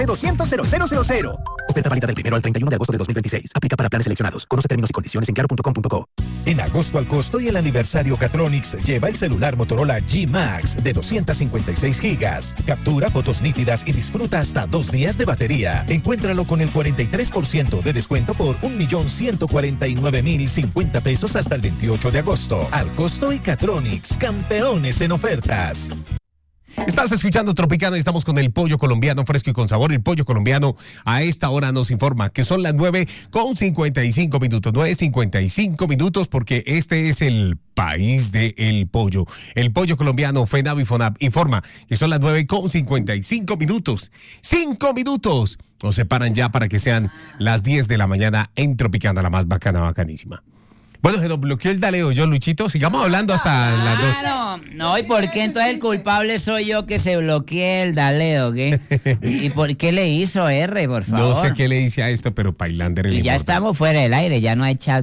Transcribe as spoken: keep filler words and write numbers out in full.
doscientos cero cero cero cero. Oferta válida del primero al treinta y uno de agosto de dos mil veintiséis. Aplica para planes seleccionados. Conoce términos y condiciones en claro punto com punto co. En agosto al costo y el aniversario Catronics, lleva el celular Motorola G Max de doscientos cincuenta y seis gigas. Captura fotos nítidas y disfruta hasta dos días de batería. Encuéntralo con el cuarenta y tres por ciento de descuento por un millón ciento cuarenta y nueve mil cincuenta pesos hasta el veintiocho de agosto. Al costo y Catronics, campeones en ofertas. Estás escuchando Tropicana y estamos con el pollo colombiano fresco y con sabor. El pollo colombiano a esta hora nos informa que son las nueve con cincuenta y cinco minutos. nueve cincuenta y cinco minutos porque este es el país del pollo. El pollo colombiano FENAV y FONAV informa que son las nueve con cincuenta y cinco minutos. Cinco minutos nos separan ya para que sean las diez de la mañana en Tropicana, la más bacana, bacanísima. Bueno, se nos bloqueó el Daleo, yo, Luchito. Sigamos hablando hasta las dos. Ah, no, no, ¿y por qué entonces el culpable soy yo que se bloquee el Daleo, qué? ¿Y por qué le hizo R, por favor? No sé qué le hice a esto, pero Pailander. Y ya estamos fuera del aire, ya no hay chat.